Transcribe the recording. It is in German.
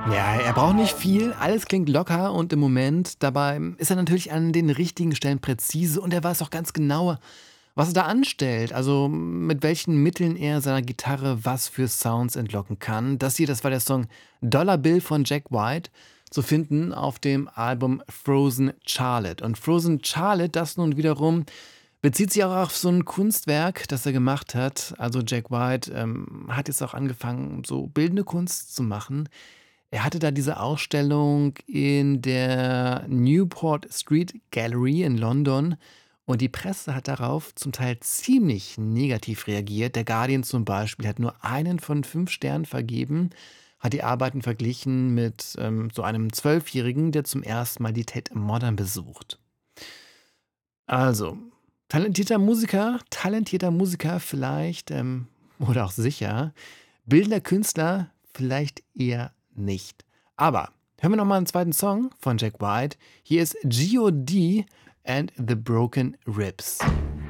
Ja, er braucht nicht viel, alles klingt locker und im Moment. Dabei ist er natürlich an den richtigen Stellen präzise und er weiß auch ganz genau, was er da anstellt. Also mit welchen Mitteln er seiner Gitarre was für Sounds entlocken kann. Das hier, das war der Song Dollar Bill von Jack White, zu finden auf dem Album Frozen Charlotte. Und Frozen Charlotte, das nun wiederum bezieht sich auch auf so ein Kunstwerk, das er gemacht hat. Also Jack White hat jetzt auch angefangen, so bildende Kunst zu machen. Er hatte da diese Ausstellung in der Newport Street Gallery in London und die Presse hat darauf zum Teil ziemlich negativ reagiert. Der Guardian zum Beispiel hat nur einen von 5 Sternen vergeben, hat die Arbeiten verglichen mit so einem Zwölfjährigen, der zum ersten Mal die Tate Modern besucht. Also, talentierter Musiker vielleicht, oder auch sicher, bildender Künstler vielleicht eher nicht. Aber hören wir noch mal 'n zweiten Song von Jack White. Hier ist G.O.D. and the Broken Ribs.